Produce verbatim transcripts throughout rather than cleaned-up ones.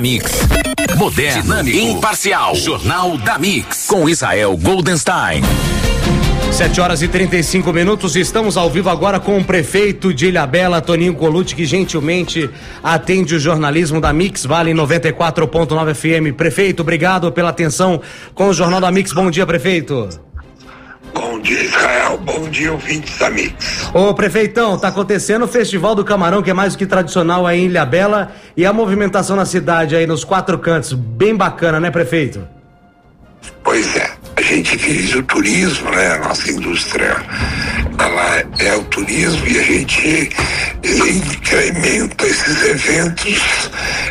Mix. Moderno, dinâmico, imparcial. Jornal da Mix. Com Israel Goldenstein. sete horas e trinta e cinco minutos, estamos ao vivo agora com o prefeito de Ilhabela, Toninho Colucci, que gentilmente atende o jornalismo da Mix, Vale noventa e quatro ponto nove F M. Prefeito, obrigado pela atenção com o Jornal da Mix. Bom dia, prefeito. Bom dia, Israel. Bom dia, ouvintes da Mix. Ô, prefeitão, tá acontecendo o Festival do Camarão, que é mais do que tradicional aí em Ilhabela, e a movimentação na cidade aí nos quatro cantos, bem bacana, né, prefeito? Pois é, a gente vive o turismo, né? A nossa indústria, ela é o turismo e a gente incrementa esses eventos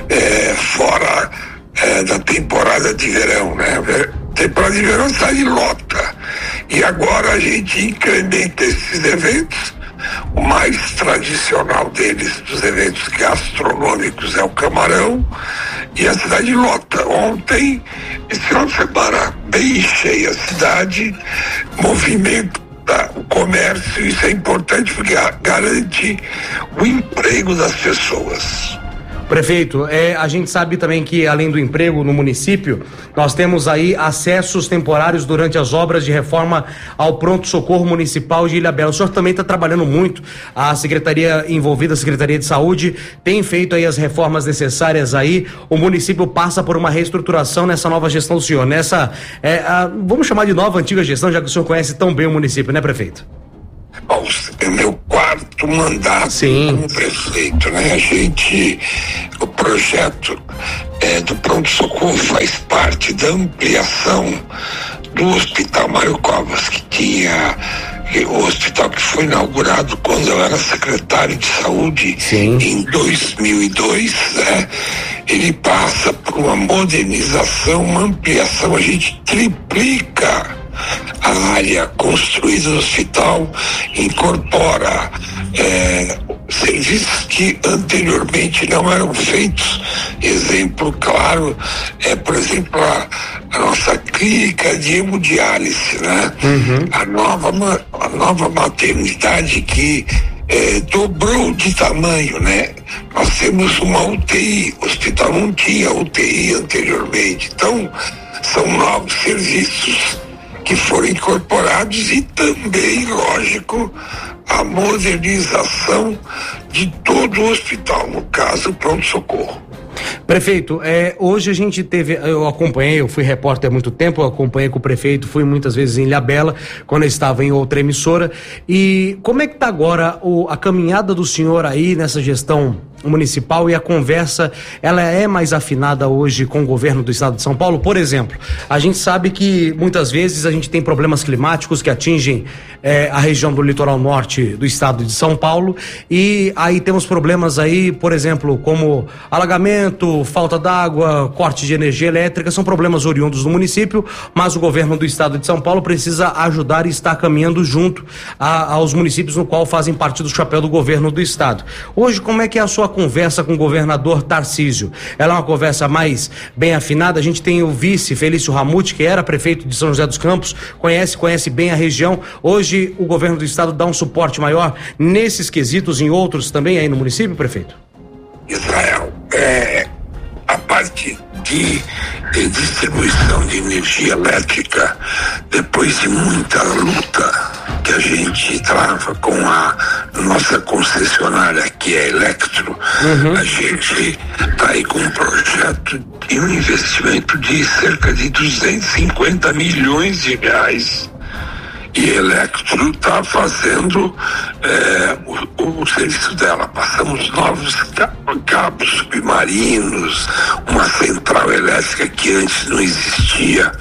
é, fora é, da temporada de verão, né? Temporada de verão sai de lota. E agora a gente incrementa esses eventos. O mais tradicional deles, dos eventos gastronômicos, é o camarão, e a cidade lota. Ontem, esse final de semana, bem cheia a cidade, movimenta o comércio. Isso é importante porque garante o emprego das pessoas. Prefeito, é, a gente sabe também que, além do emprego no município, nós temos aí acessos temporários durante as obras de reforma ao pronto-socorro municipal de Ilhabela. O senhor também está trabalhando muito, a secretaria envolvida, a Secretaria de Saúde, tem feito aí as reformas necessárias aí, o município passa por uma reestruturação nessa nova gestão do senhor, nessa, é, a, vamos chamar de nova, antiga gestão, já que o senhor conhece tão bem o município, né, prefeito? Bom, é meu quarto mandato Sim. como prefeito, né? A gente, o projeto é, do pronto-socorro faz parte da ampliação do Hospital Mário Covas, que tinha o hospital que foi inaugurado quando eu era secretário de saúde. Sim. Em dois mil e dois, né? Ele passa por uma modernização, uma ampliação, a gente triplica a área construída do hospital, incorpora é, serviços que anteriormente não eram feitos. Exemplo claro é, por exemplo, a, a nossa clínica de hemodiálise, né? Uhum. A nova, a nova maternidade que é, dobrou de tamanho, né? Nós temos uma U T I, o hospital não tinha U T I anteriormente. Então, são novos serviços que foram incorporados e também, lógico, a modernização de todo o hospital, no caso, o pronto-socorro. Prefeito, é, hoje a gente teve, eu acompanhei, eu fui repórter há muito tempo, eu acompanhei com o prefeito, fui muitas vezes em Ilhabela, quando eu estava em outra emissora, e como é que está agora o, a caminhada do senhor aí nessa gestão municipal e a conversa, ela é mais afinada hoje com o governo do estado de São Paulo? Por exemplo, a gente sabe que muitas vezes a gente tem problemas climáticos que atingem é, a região do litoral norte do estado de São Paulo, e aí temos problemas aí, por exemplo, como alagamento, falta d'água, corte de energia elétrica, são problemas oriundos do município, mas o governo do estado de São Paulo precisa ajudar e está caminhando junto a, aos municípios no qual fazem parte do chapéu do governo do estado. Hoje, como é que é a sua conversa com o governador Tarcísio? Ela é uma conversa mais bem afinada? A gente tem o vice Felício Ramute, que era prefeito de São José dos Campos, conhece, conhece bem a região. Hoje o governo do estado dá um suporte maior nesses quesitos, em outros também aí no município, prefeito? Israel, é, a parte de, de distribuição de energia elétrica, depois de muita luta que a gente trava com a nossa concessionária, que é a Electro, uhum. A gente está aí com um projeto de um investimento de cerca de duzentos e cinquenta milhões de reais. E a Electro está fazendo é, o, o serviço dela. Passamos novos cabos submarinos, uma central elétrica que antes não existia.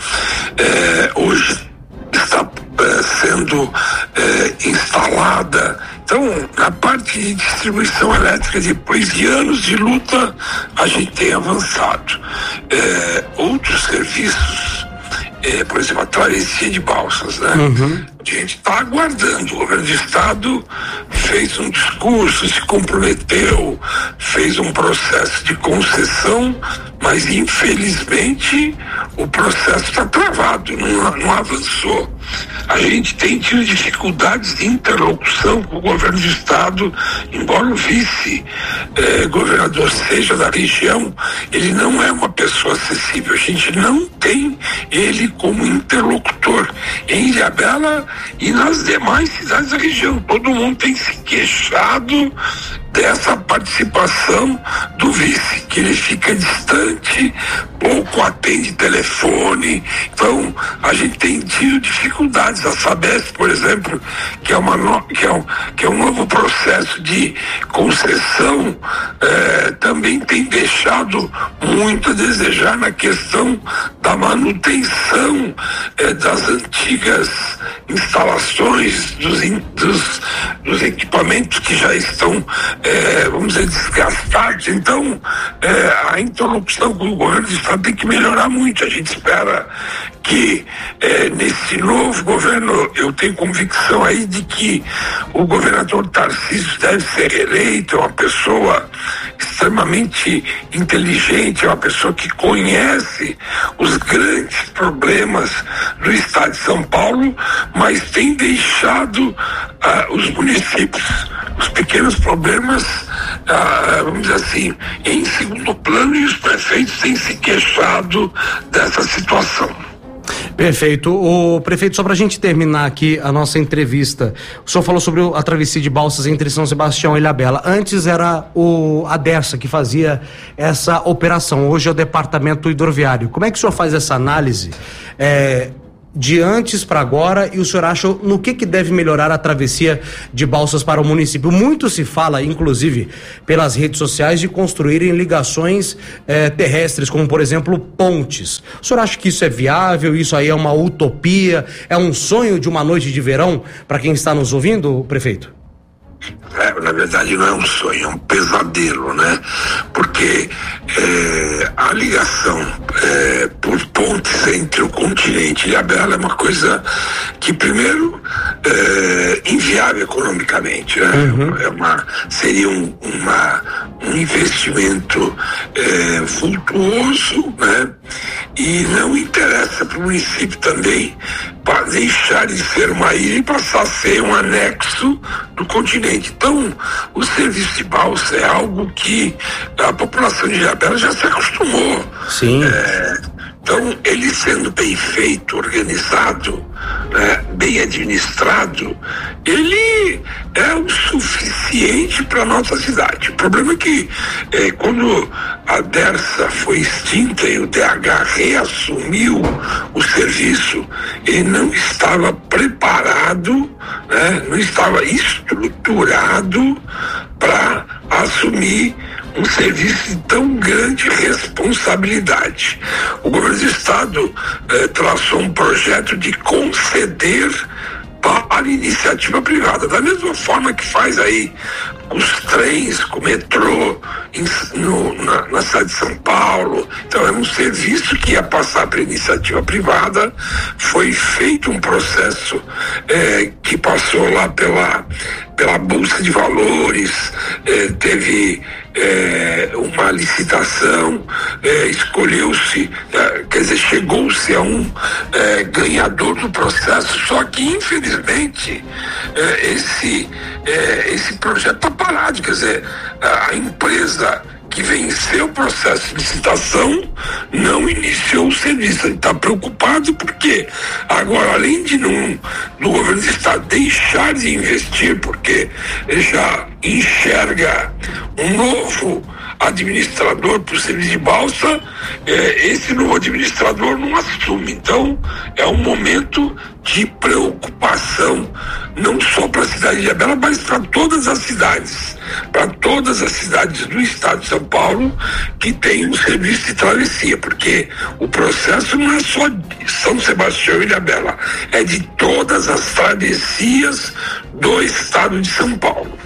É, hoje está é, sendo é, instalada. Então, na parte de distribuição elétrica, depois de anos de luta, a gente tem avançado. É, outros serviços, É, por exemplo, a travessia de balsas, né? Uhum. A gente está aguardando. O governo do estado fez um discurso, se comprometeu, fez um processo de concessão, mas infelizmente o processo está travado, não, não avançou. A gente tem tido dificuldades de interlocução com o governo do estado, embora o vice-governador eh, seja da região, ele não é uma pessoa acessível. A gente não tem ele como interlocutor em Ilhabela e nas demais cidades da região. Todo mundo tem se queixado dessa participação do vice, que ele fica distante, pouco atende telefone. Então a gente tem tido dificuldades. A Sabesp, por exemplo, que é, uma no, que é, um, que é um novo processo de concessão, eh, também tem deixado muito a desejar na questão da manutenção eh, das antigas instalações, dos, dos, dos equipamentos que já estão É, vamos dizer, desgastados. Então, é, a interlocução com o governo do estado tem que melhorar muito. A gente espera que é, nesse novo governo, eu tenho convicção aí de que o governador Tarcísio deve ser reeleito, é uma pessoa extremamente inteligente, é uma pessoa que conhece os grandes problemas do estado de São Paulo, mas tem deixado ah, os municípios, os pequenos problemas, ah, vamos dizer assim, em segundo plano, e os prefeitos têm se queixado dessa situação. Perfeito. O prefeito, só para a gente terminar aqui a nossa entrevista, o senhor falou sobre a travessia de balsas entre São Sebastião e Ilhabela. Antes era o a Dersa que fazia essa operação, hoje é o Departamento Hidroviário. Como é que o senhor faz essa análise é, de antes para agora, e o senhor acha no que que deve melhorar a travessia de balsas para o município? Muito se fala, inclusive, pelas redes sociais, de construírem ligações eh, terrestres, como por exemplo pontes. O senhor acha que isso é viável? Isso aí é uma utopia? É um sonho de uma noite de verão para quem está nos ouvindo, prefeito? É, na verdade não é um sonho, é um pesadelo, né? Porque é, a ligação é, por pontes entre o continente e Ilhabela é uma coisa que, primeiro, é inviável economicamente, né? Uhum. É uma, seria um, uma, um investimento é, vultuoso, né? E não interessa para o município também para deixar de ser uma ilha e passar a ser um anexo do continente. Então, o serviço de balsa é algo que a população de Ilhabela já se acostumou. Sim. É, então, ele sendo bem feito, organizado, né, bem administrado, ele é o suficiente para a nossa cidade. O problema é que é, quando a Dersa foi extinta e o D H reassumiu o serviço, ele não estava preparado, né, não estava estruturado para assumir um serviço de tão grande responsabilidade. O governo do estado eh, traçou um projeto de conceder para iniciativa privada, da mesma forma que faz aí com os trens, com o metrô em, no, na, na cidade de São Paulo. Então é um serviço que ia passar para iniciativa privada. Foi feito um processo eh, que passou lá pela, pela Bolsa de Valores, eh, teve eh, uma licitação, eh, escolheu-se, eh, quer dizer, chegou-se a um eh, ganhador do processo, só que infelizmente eh, esse, eh, esse projeto está parado, quer dizer, a empresa que venceu o processo de licitação não iniciou o serviço. Ele está preocupado porque agora, além de não, do governo do estado deixar de investir, porque ele já enxerga um novo administrador para o serviço de balsa, eh, esse novo administrador não assume. Então é um momento de preocupação, não só para a cidade de Ilhabela, mas para todas as cidades, para todas as cidades do estado de São Paulo que tem um serviço de travessia, porque o processo não é só de São Sebastião e Ilhabela, é de todas as travessias do estado de São Paulo.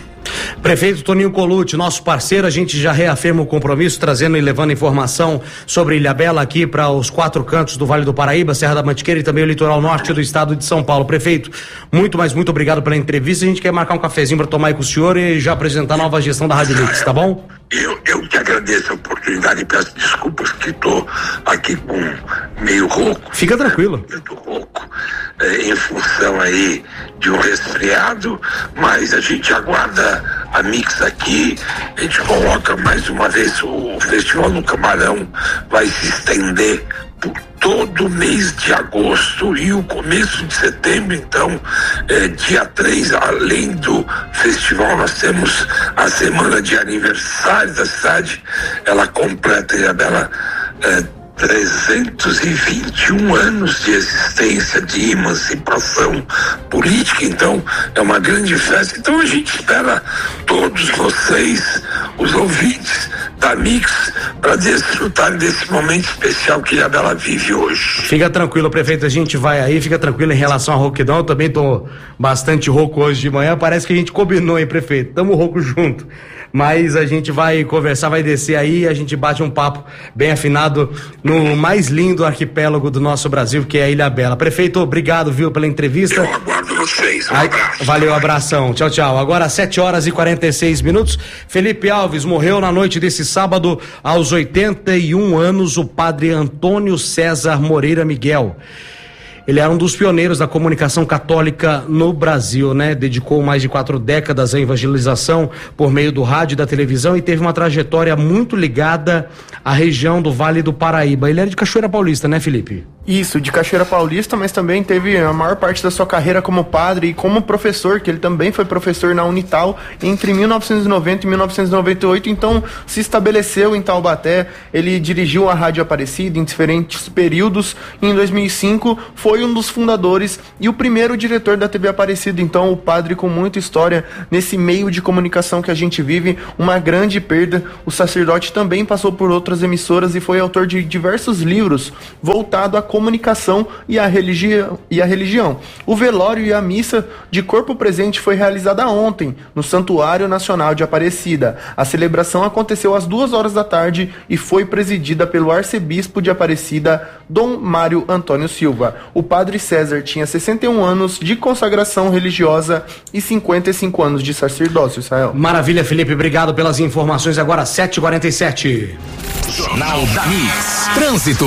Prefeito Toninho Colucci, nosso parceiro, a gente já reafirma o compromisso, trazendo e levando informação sobre Ilhabela aqui para os quatro cantos do Vale do Paraíba, Serra da Mantiqueira e também o litoral norte do estado de São Paulo. Prefeito, muito, mas muito obrigado pela entrevista. A gente quer marcar um cafezinho para tomar aí com o senhor e já apresentar a nova gestão da Rádio Mix, tá bom? Eu, eu que agradeço a oportunidade e peço desculpas que estou aqui com meio rouco. Fica tranquilo. Muito rouco, é, em função aí de um resfriado, mas a gente aguarda a Mix aqui, a gente coloca mais uma vez o Festival do Camarão, vai se estender por todo o mês de agosto e o começo de setembro. Então, é, dia três, além do festival, nós temos a semana de aniversário da cidade. Ela completa, Ilhabela, é, trezentos e vinte e um anos de existência, de emancipação política. Então é uma grande festa. Então a gente espera todos vocês, os ouvintes da Mix, para desfrutarem desse momento especial que Ilhabela vive hoje. Fica tranquilo, prefeito, a gente vai aí, fica tranquilo em relação a rouquidão. Eu também tô bastante rouco hoje de manhã, parece que a gente combinou, hein, prefeito? Tamo rouco junto. Mas a gente vai conversar, vai descer aí, a gente bate um papo bem afinado no mais lindo arquipélago do nosso Brasil, que é a Ilhabela. Prefeito, obrigado, viu, pela entrevista. Eu aguardo vocês, um abraço. Valeu, abração, tchau, tchau. Agora sete horas e quarenta e seis minutos, Felipe Alves morreu na noite desse sábado aos oitenta e um anos, o padre Antônio César Moreira Miguel. Ele era um dos pioneiros da comunicação católica no Brasil, né? Dedicou mais de quatro décadas à evangelização por meio do rádio e da televisão e teve uma trajetória muito ligada à região do Vale do Paraíba. Ele era de Cachoeira Paulista, né, Felipe? Isso, de Cachoeira Paulista, mas também teve a maior parte da sua carreira como padre e como professor, que ele também foi professor na Unital entre mil novecentos e noventa e mil novecentos e noventa e oito, então se estabeleceu em Taubaté. Ele dirigiu a Rádio Aparecida em diferentes períodos e em dois mil e cinco foi um dos fundadores e o primeiro diretor da T V Aparecida. Então o padre com muita história nesse meio de comunicação que a gente vive, uma grande perda. O sacerdote também passou por outras emissoras e foi autor de diversos livros voltados à comunicação e a religião, e a religião. O velório e a missa de corpo presente foi realizada ontem no Santuário Nacional de Aparecida. A celebração aconteceu às duas horas da tarde e foi presidida pelo arcebispo de Aparecida, Dom Mário Antônio Silva. O padre César tinha sessenta e um anos de consagração religiosa e cinquenta e cinco anos de sacerdócio, Israel. Maravilha, Felipe, obrigado pelas informações. Agora sete e quarenta e sete. Jornal da Mix. Trânsito.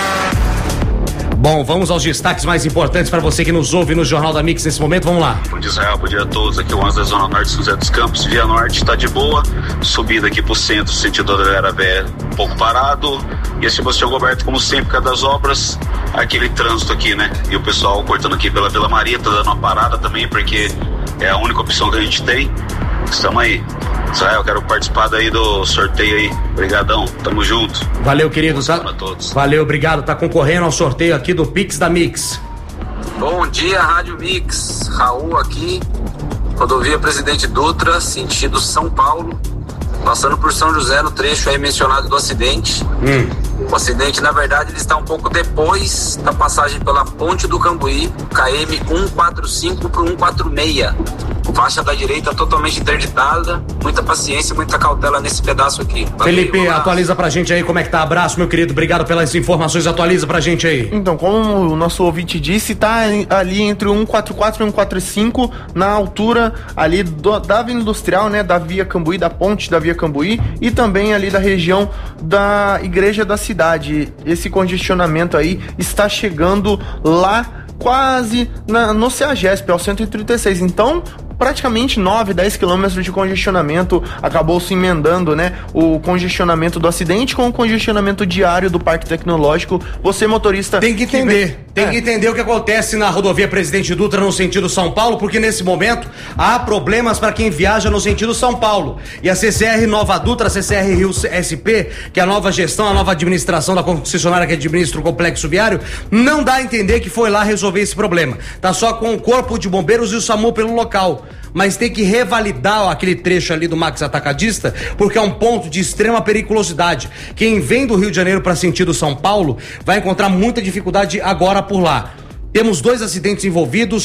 Bom, vamos aos destaques mais importantes para você que nos ouve no Jornal da Mix nesse momento. Vamos lá. Bom dia, Israel. Bom dia a todos. Aqui é o Anjo da Zona Norte, São José dos Campos. Via Norte está de boa. Subida aqui pro centro, sentido da Vera Velha, um pouco parado. E a Sebastião Roberto, como sempre, por causa das obras, aquele trânsito aqui, né? E o pessoal cortando aqui pela Vila Maria, tá dando uma parada também, porque é a única opção que a gente tem. Estamos aí. Israel, quero participar daí do sorteio aí. Obrigadão, tamo junto. Valeu, querido. Tá... a todos. Valeu, obrigado. Tá concorrendo ao sorteio aqui do Pix da Mix. Bom dia, Rádio Mix. Raul aqui, rodovia Presidente Dutra, sentido São Paulo, passando por São José no trecho aí mencionado do acidente. Hum. O acidente, na verdade, ele está um pouco depois da passagem pela Ponte do Cambuí, K M cento e quarenta e cinco para cento e quarenta e seis. Faixa da direita totalmente interditada. Muita paciência, muita cautela nesse pedaço aqui. Valeu, Felipe, abraço. Atualiza pra gente aí como é que tá. Abraço, meu querido. Obrigado pelas informações. Atualiza pra gente aí. Então, como o nosso ouvinte disse, tá ali entre o cento e quarenta e quatro e cento e quarenta e cinco, na altura ali do, da Via Industrial, né? Da Via Cambuí, da ponte da Via Cambuí, e também ali da região da Igreja da Cidade. Esse congestionamento aí está chegando lá quase na, no CEAGESP, ao cento e trinta e seis. Então, praticamente nove, dez quilômetros de congestionamento, acabou se emendando, né? O congestionamento do acidente com o congestionamento diário do Parque Tecnológico. Você, motorista... Tem que entender, que... tem é. que entender o que acontece na rodovia Presidente Dutra no sentido São Paulo, porque nesse momento há problemas para quem viaja no sentido São Paulo. E a C C R Nova Dutra, a C C R Rio S P, que é a nova gestão, a nova administração da concessionária que administra o complexo viário, não dá a entender que foi lá resolver esse problema. Tá só com o Corpo de Bombeiros e o SAMU pelo local. Mas tem que revalidar aquele trecho ali do Max Atacadista, porque é um ponto de extrema periculosidade. Quem vem do Rio de Janeiro para sentido São Paulo vai encontrar muita dificuldade agora por lá. Temos dois acidentes envolvidos,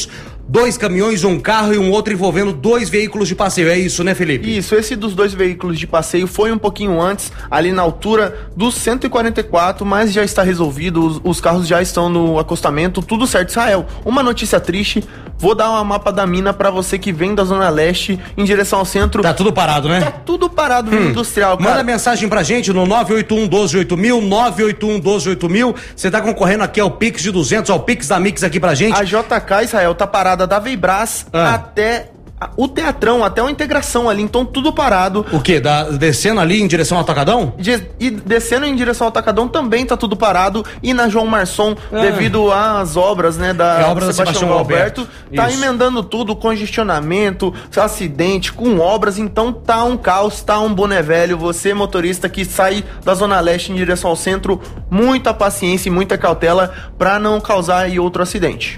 dois caminhões, um carro e um outro envolvendo dois veículos de passeio. É isso, né, Felipe? Isso, esse dos dois veículos de passeio foi um pouquinho antes, ali na altura do cento e quarenta e quatro, mas já está resolvido, os, os carros já estão no acostamento, tudo certo. Israel, uma notícia triste, vou dar uma mapa da mina pra você que vem da Zona Leste em direção ao centro. Tá tudo parado, né? Tá tudo parado no hum. industrial, cara. Manda mensagem pra gente no nove oito um, doze, oito mil, nove oito um, doze, oito mil. Você tá concorrendo aqui ao Pix de duzentos, ao Pix da Mix aqui pra gente. A J K, Israel, tá parada da Veibras ah. até o Teatrão, até uma integração ali, então tudo parado. O quê? Da, descendo ali em direção ao Atacadão? De, e descendo em direção ao Atacadão também tá tudo parado. E na João Marçom, ah. devido às obras, né, da é obra Sebastião, Sebastião Alberto, Alberto tá Isso. emendando tudo, congestionamento, acidente, com obras, então tá um caos, tá um boné velho. Você, motorista que sai da Zona Leste em direção ao centro, muita paciência e muita cautela pra não causar aí outro acidente.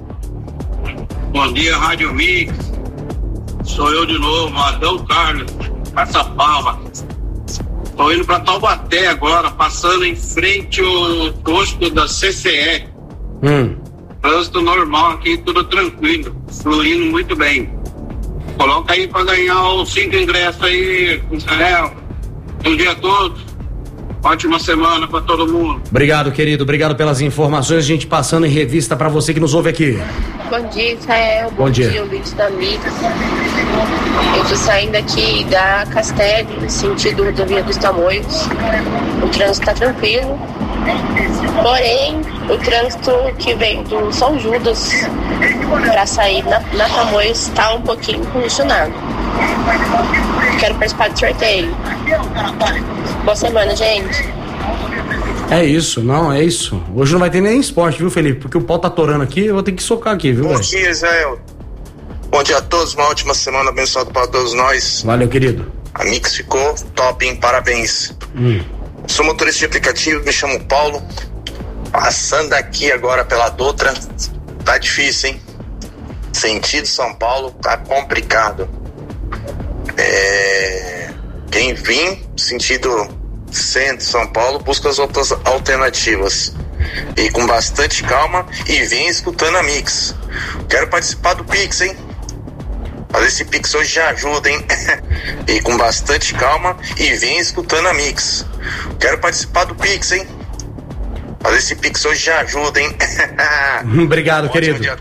Bom dia, Rádio Mix. Sou eu de novo, Adão Carlos, Passa Palma. Estou indo para Taubaté agora, passando em frente ao posto da C C E. Hum. Trânsito normal aqui, tudo tranquilo, fluindo muito bem. Coloca aí para ganhar os cinco ingressos aí, Israel. Um dia todo. Ótima semana para todo mundo. Obrigado, querido. Obrigado pelas informações. A gente passando em revista para você que nos ouve aqui. Bom dia, Israel. Bom, Bom dia. dia, ouvintes da Mix. Eu tô saindo aqui da Castelli, no sentido rodovia dos Tamoios. O trânsito tá tranquilo. Porém, o trânsito que vem do São Judas para sair na, na Tamoios tá um pouquinho condicionado. Quero participar do sorteio. Boa semana, gente. É isso, não, é isso. Hoje não vai ter nem esporte, viu, Felipe? Porque o pau tá atorando aqui, eu vou ter que socar aqui, viu? Bom véio? dia, Israel. Bom dia a todos, uma ótima semana abençoada para todos nós. Valeu, querido. A Mix ficou top, hein? Parabéns. Hum. Sou motorista de aplicativo, me chamo Paulo. Passando aqui agora pela Dutra. Tá difícil, hein? Sentido São Paulo, tá complicado. É... Quem vir sentido centro São Paulo, busca as outras alternativas. E com bastante calma e vem escutando a Mix. Quero participar do Pix, hein? Fazer esse Pix hoje já ajuda, hein? E com bastante calma e vem escutando a Mix. Quero participar do Pix, hein? Fazer esse Pix hoje já ajuda, hein? Obrigado, querido.